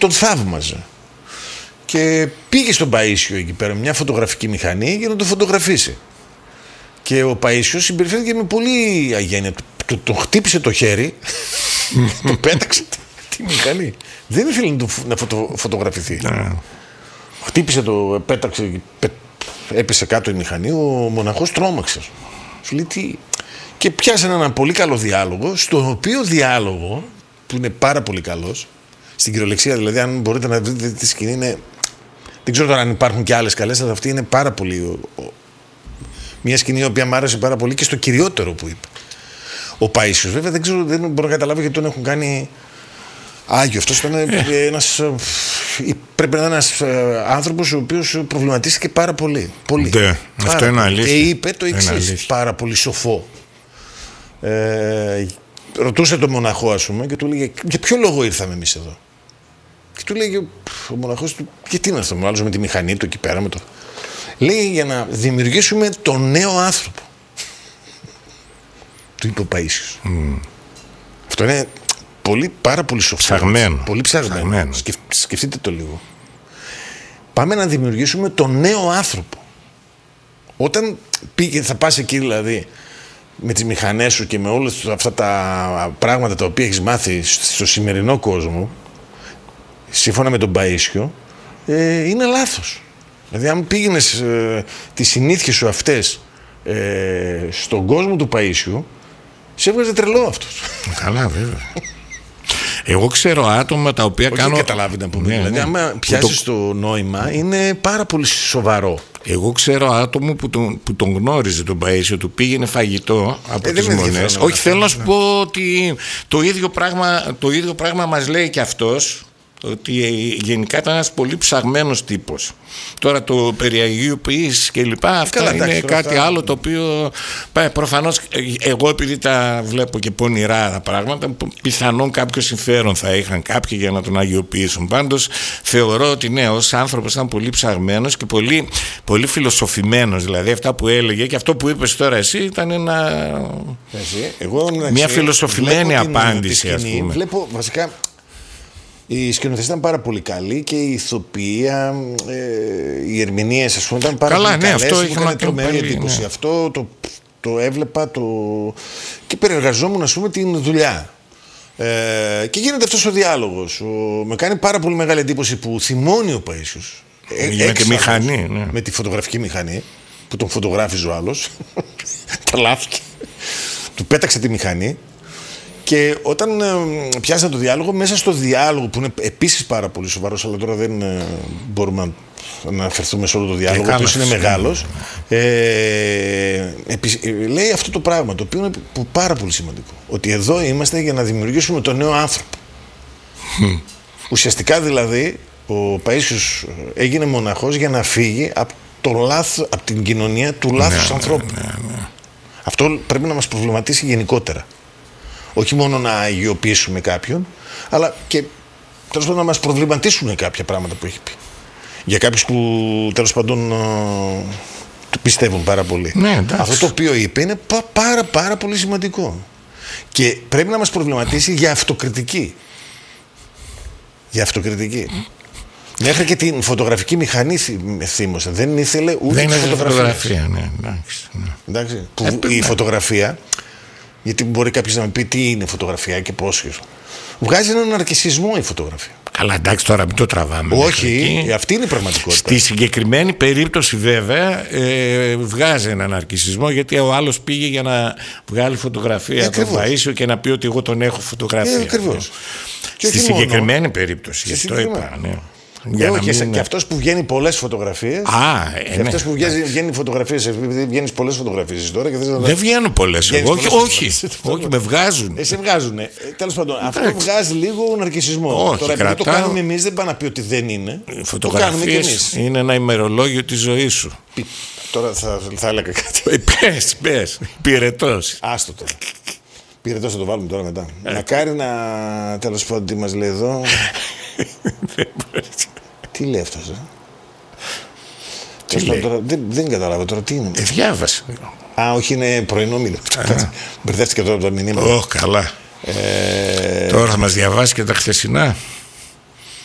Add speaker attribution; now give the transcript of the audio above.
Speaker 1: τον θαύμαζε. Και πήγε στον Παΐσιο εκεί πέρα με μια φωτογραφική μηχανή για να το φωτογραφίσει. Και ο Παΐσιος συμπεριφέρθηκε με πολύ αγένεια. Τον χτύπησε το χέρι, τον πέταξε τη μηχανή. Δεν ήθελε να φωτογραφηθεί. Χτύπησε το, πέταξε, έπεσε κάτω η μηχανή, ο μοναχός τρόμαξε. Σου λέει τι. Και πιάσανε ένα πολύ καλό διάλογο, στο οποίο διάλογο, που είναι πάρα πολύ καλός, στην κυριολεξία δηλαδή, αν μπορείτε να δείτε τη σκηνή, είναι. Δεν ξέρω τώρα αν υπάρχουν και άλλες καλές, αλλά αυτή είναι πάρα πολύ. Μια σκηνή η οποία μου άρεσε πάρα πολύ και στο κυριότερο που είπε. Ο Παΐσιος, βέβαια, δεν μπορώ να καταλάβω γιατί τον έχουν κάνει άγιο. Αυτός ήταν ένας. Πρέπει να είναι ένας άνθρωπος ο οποίος προβληματίστηκε πάρα πολύ.
Speaker 2: Ναι, αυτό είναι αλήθεια.
Speaker 1: Και είπε το εξής, πάρα πολύ σοφό. Ρωτούσε τον μοναχό, ας πούμε, και του λέγε για ποιο λόγο ήρθαμε εμείς εδώ. Και του λέγε ο μοναχός του, γιατί είναι αυτό, άλλος με τη μηχανή του εκεί πέρα. Λέει για να δημιουργήσουμε τον νέο άνθρωπο. Του είπε ο Παΐσιος. Αυτό είναι πάρα πολύ σοφό.
Speaker 2: Ψαγμένο.
Speaker 1: Πολύ ψαγμένο. Σκεφτείτε το λίγο. Πάμε να δημιουργήσουμε τον νέο άνθρωπο. Όταν θα πας εκεί δηλαδή με τις μηχανές σου και με όλα αυτά τα πράγματα τα οποία έχεις μάθει στο σημερινό κόσμο, σύμφωνα με τον Παΐσιο, είναι λάθος. Δηλαδή αν πήγαινες τις συνήθειες σου αυτές στον κόσμο του Παΐσιου, σε έβγαζε τρελό αυτός.
Speaker 2: Καλά, βέβαια. Εγώ ξέρω άτομα τα οποία
Speaker 1: κάνουν. Όχι, καταλάβει να πούμε. Ναι, δηλαδή, άμα πιάσεις το νόημα, είναι πάρα πολύ σοβαρό.
Speaker 2: Εγώ ξέρω άτομο που τον γνώριζε τον Παΐσιο, του πήγαινε φαγητό από τις Μονές. Όχι, θέλω να σου πω ότι το ίδιο πράγμα μας λέει και αυτός. Ότι γενικά ήταν ένας πολύ ψαγμένος τύπος. Τώρα το περιαγιοποιείς και λοιπά, αυτά είναι κάτι άλλο το οποίο προφανώς εγώ επειδή τα βλέπω και πονηρά τα πράγματα, πιθανόν κάποιο συμφέρον θα είχαν κάποιοι για να τον αγιοποιήσουν. Πάντως θεωρώ ότι ναι, ως άνθρωπος ήταν πολύ ψαγμένος και πολύ, πολύ φιλοσοφημένος. Δηλαδή αυτά που έλεγε και αυτό που είπες τώρα εσύ ήταν μια φιλοσοφημένη απάντηση, ας πούμε.
Speaker 1: Βλέπω βασικά. Οι σκηνοθέτες ήταν πάρα πολύ καλοί και η ηθοποιία, οι ερμηνείες, ας πούμε, ήταν πάρα πολύ καλές.
Speaker 2: Αυτό είχε
Speaker 1: τρομερή εντύπωση. Ναι. Αυτό το έβλεπα και περιεργαζόμουν, ας πούμε, την δουλειά. Και γίνεται αυτός ο διάλογος. Με κάνει πάρα πολύ μεγάλη εντύπωση που θυμώνει ο Παΐσιος.
Speaker 2: Με τη μηχανή. Ναι.
Speaker 1: Με τη φωτογραφική μηχανή που τον φωτογράφιζε ο άλλος. Τρελάθηκε. Του πέταξε τη μηχανή. Και όταν πιάσανε το διάλογο, μέσα στο διάλογο που είναι επίσης πάρα πολύ σοβαρός, αλλά τώρα δεν μπορούμε να αναφερθούμε σε όλο το διάλογο, ο οποίος είναι μεγάλος, λέει αυτό το πράγμα, το οποίο είναι πάρα πολύ σημαντικό. Ότι εδώ είμαστε για να δημιουργήσουμε τον νέο άνθρωπο. Ουσιαστικά δηλαδή, ο Παΐσιος έγινε μοναχός για να φύγει από την κοινωνία του λάθους ανθρώπου. Αυτό πρέπει να μας προβληματίσει γενικότερα. Όχι μόνο να αγιοποιήσουμε κάποιον, αλλά και τέλος πάντων να μας προβληματίσουν κάποια πράγματα που έχει πει. Για κάποιους που τέλος πάντων του πιστεύουν πάρα πολύ.
Speaker 2: Ναι,
Speaker 1: αυτό το οποίο είπε είναι πάρα πολύ σημαντικό. Και πρέπει να μας προβληματίσει για αυτοκριτική. Για αυτοκριτική. Μέχρι και την φωτογραφική μηχανή θύμωσε. Δεν ήθελε ούτε τη
Speaker 2: φωτογραφία.
Speaker 1: Εντάξει, η φωτογραφία. Γιατί μπορεί κάποιος να με πει τι είναι φωτογραφία και πώς. Βγάζει έναν ναρκισσισμό η φωτογραφία.
Speaker 2: Αλλά εντάξει, τώρα μην το τραβάμε.
Speaker 1: Όχι, αυτή είναι η πραγματικότητα.
Speaker 2: Στη συγκεκριμένη περίπτωση βέβαια βγάζει έναν ναρκισσισμό, γιατί ο άλλος πήγε για να βγάλει φωτογραφία από τον Παΐσιο και να πει ότι εγώ τον έχω φωτογραφία.
Speaker 1: Ακριβώς.
Speaker 2: Στη συγκεκριμένη περίπτωση. Αυτό είπα. Ναι.
Speaker 1: Και αυτός που βγαίνει πολλές φωτογραφίες. Και αυτός που βγαίνει φωτογραφίες, επειδή βγαίνεις πολλές φωτογραφίες τώρα.
Speaker 2: Δεν βγαίνουν πολλές. Όχι, με βγάζουν.
Speaker 1: Σε βγάζουν. Τέλος πάντων, αυτό βγάζει λίγο ναρκισσισμό. Τώρα, επειδή το κάνουμε εμείς, δεν πάει να πει ότι δεν είναι.
Speaker 2: Οι φωτογραφίες είναι ένα ημερολόγιο της ζωής σου.
Speaker 1: Τώρα θα έλεγα κάτι.
Speaker 2: Πες. Πυρετός.
Speaker 1: Άστο τώρα. Πυρετός θα το βάλουμε τώρα μετά. Μακάρι να. Τέλος πάντων, τι μας λέει εδώ. Τι λέει αυτός, δεν καταλάβω τώρα τι είναι.
Speaker 2: Διάβασε.
Speaker 1: Όχι, είναι πρωινό μήνυμα. Μπερδεύτηκε τώρα το μηνύμα.
Speaker 2: Καλά. Τώρα θα μας διαβάσει και τα χθεσινά.